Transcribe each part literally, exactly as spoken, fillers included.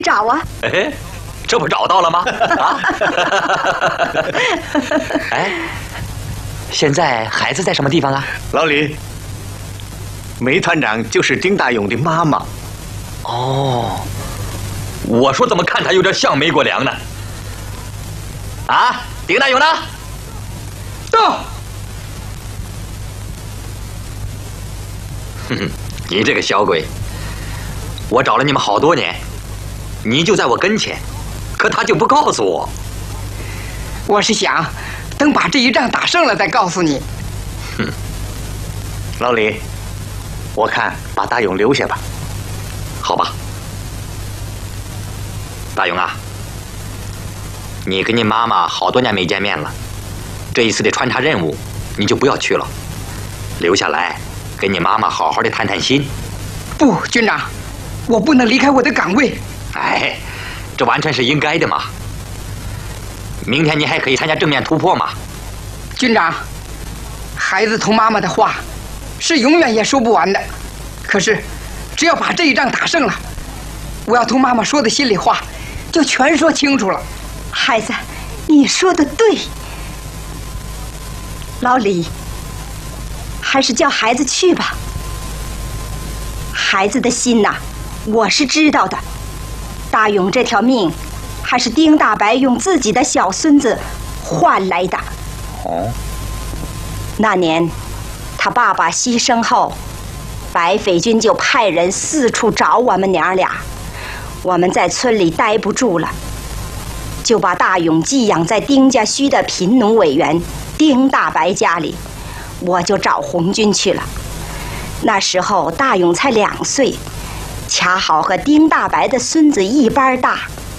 找啊！ 哎，这不找到了吗？啊！哎，现在孩子在什么地方啊？ 老李，梅团长就是丁大勇的妈妈。 哦，我说怎么看他有点像梅国良呢？啊，丁大勇呢？ 到。 哼哼，你这个小鬼！我找了你们好多年。 你就在我跟前，可他就不告诉我。 我是想，等把这一仗打胜了再告诉你。 哼， 老李，我看把大勇留下吧。 好吧，大勇啊，你跟你妈妈好多年没见面了，这一次的穿插任务，你就不要去了，留下来跟你妈妈好好的谈谈心。 不，军长，我不能离开我的岗位。 哎，这完全是应该的嘛。明天你还可以参加正面突破嘛。 军长，孩子同妈妈的话是永远也说不完的。可是，只要把这一仗打胜了，我要同妈妈说的心里话就全说清楚了。 孩子，你说的对。老李，还是叫孩子去吧。孩子的心呐，我是知道的。 大勇这条命，还是丁大白用自己的小孙子换来的。 哦。 那年，他爸爸牺牲后，白匪军就派人四处找我们娘俩。我们在村里待不住了，就把大勇寄养在丁家圩的贫农委员丁大白家里。我就找红军去了。那时候大勇才两岁。 恰好和丁大白的孙子一般大。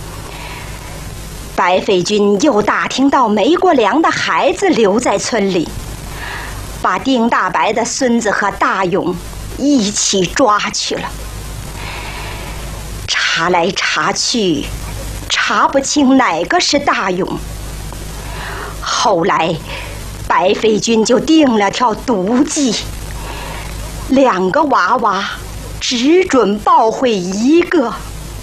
白匪军又打听到梅国良的孩子留在村里，把丁大白的孙子和大勇一起抓去了。查来查去，查不清哪个是大勇。后来，白匪军就定了条毒计，两个娃娃。 只准抱回一个。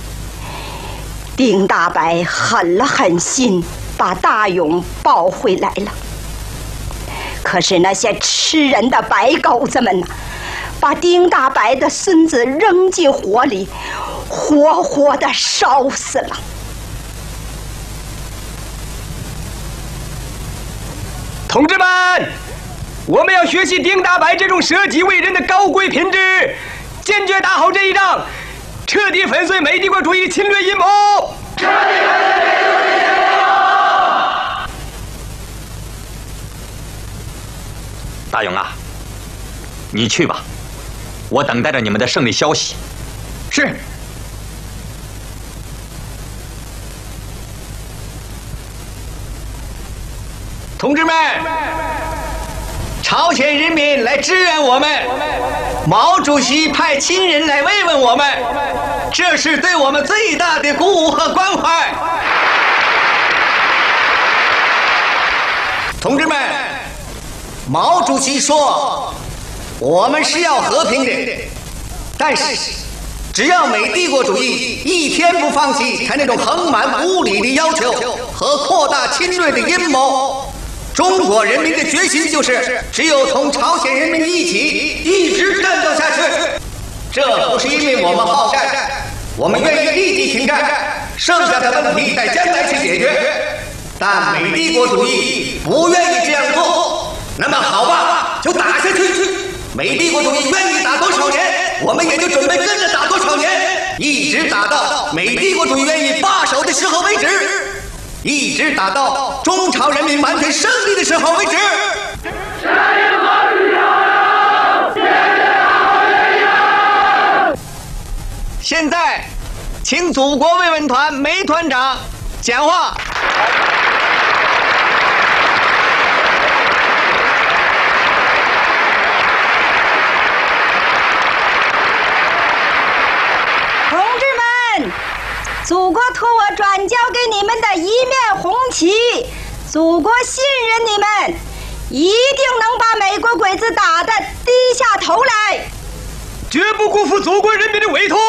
丁大白狠了狠心，把大勇抱回来了。可是那些吃人的白狗子们呢，把丁大白的孙子扔进火里，活活的烧死了。 同志们，我们要学习丁大白这种舍己为人的高贵品质。 坚决打好这一仗，彻底粉碎美帝国主义侵略阴谋！彻底粉碎美帝国主义侵略阴谋！ 大勇啊，你去吧，我等待着你们的胜利消息。 是。同志们，朝鲜人民来支援我们。 毛主席派亲人来慰问我们，这是对我们最大的鼓舞和关怀。同志们，毛主席说，我们是要和平的，但是只要美帝国主义一天不放弃他那种横蛮无理的要求和扩大侵略的阴谋。 中国人民的决心就是，只有同朝鲜人民一起，一直战斗下去。这不是因为我们好战，我们愿意立即停战，剩下的问题在将来去解决。但美帝国主义不愿意这样做，那么好吧，就打下去。美帝国主义愿意打多少年，我们也就准备跟着打多少年，一直打到美帝国主义愿意罢手的时候为止。 一直打到中朝人民完全胜利的时候为止。现在，请祖国慰问团梅团长讲话。 同志们！ 祖国托我转交给你们的一面红旗，祖国信任你们，一定能把美国鬼子打得低下头来， 绝不辜负祖国人民的委托。